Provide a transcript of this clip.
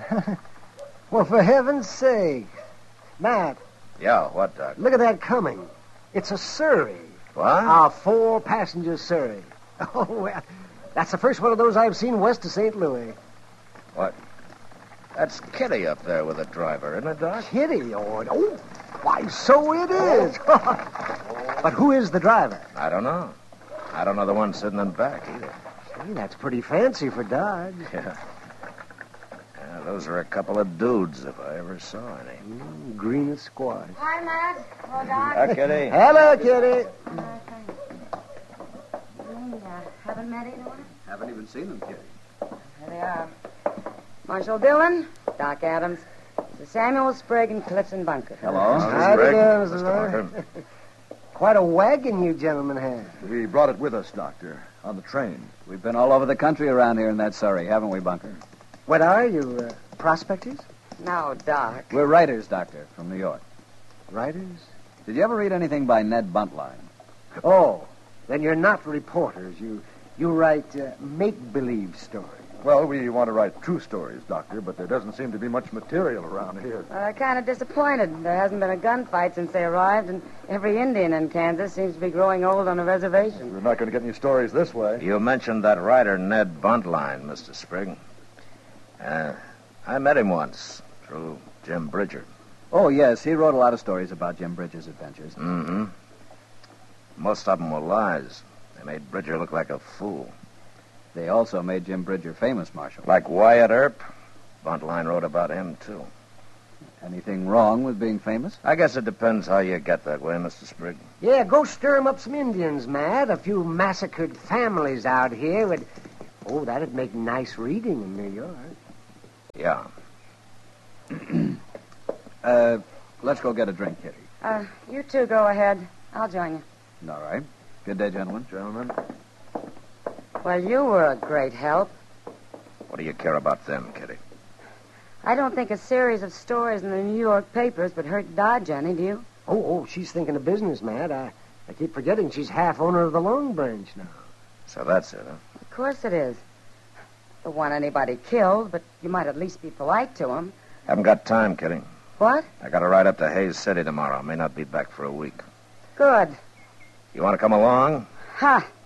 Well, for heaven's sake. Matt. Yeah, what, Doc? Look at that coming. It's a Surrey. What? A 4-passenger Surrey. Oh, well, that's the first one of those I've seen west of St. Louis. What? That's Kitty up there with the driver, isn't it, Doc? Kitty? Oh, why, so it is. But who is the driver? I don't know. I don't know the one sitting in back either. Gee, that's pretty fancy for Dodge. Yeah. Yeah, those are a couple of dudes, if I ever saw any. Green as squash. Hi, Matt. Hello, Doc. Hi, Kitty. Hello, Kitty. Haven't met anyone? Haven't even seen them, Kitty. Here they are. Marshal Dillon, Doc Adams, Sir Samuel Sprague, and Clifton Bunker. Hello. Howdy, Sprague. Mr. Mr. Bunker. Quite a wagon you gentlemen have. We brought it with us, Doctor, on the train. We've been all over the country around here in that Surrey, haven't we, Bunker? What are you, prospectors? No, Doc. We're writers, Doctor, from New York. Writers? Did you ever read anything by Ned Buntline? Oh, then you're not reporters. You write make-believe stories. Well, we want to write true stories, Doctor, but there doesn't seem to be much material around here. Kind of disappointed. There hasn't been a gunfight since they arrived, and every Indian in Kansas seems to be growing old on a reservation. We're not going to get any stories this way. You mentioned that writer, Ned Buntline, Mr. Sprague. I met him once through Jim Bridger. Oh, yes, he wrote a lot of stories about Jim Bridger's adventures. Mm-hmm. Most of them were lies. They made Bridger look like a fool. They also made Jim Bridger famous, Marshal. Like Wyatt Earp, Buntline wrote about him, too. Anything wrong with being famous? I guess it depends how you get that way, Mr. Sprague. Yeah, go stir 'em up some Indians, Matt. A few massacred families out here would... Oh, that'd make nice reading in New York. Yeah. Let's go get a drink, Kitty. You two go ahead. I'll join you. All right. Good day, gentlemen. Gentlemen. Well, you were a great help. What do you care about them, Kitty? I don't think a series of stories in the New York papers would hurt Dodge any, do you? Oh, she's thinking of business, Matt. I keep forgetting she's half owner of the Long Branch now. So that's it, huh? Of course it is. Don't want anybody killed, but you might at least be polite to them. Haven't got time, Kitty. What? I got to ride up to Hayes City tomorrow. May not be back for a week. Good. You want to come along? Ha!